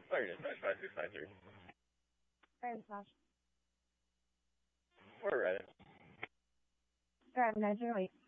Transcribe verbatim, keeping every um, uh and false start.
Sorry, it's five five six five three. Alright, Smash. We're ready. Alright, nine zero eight.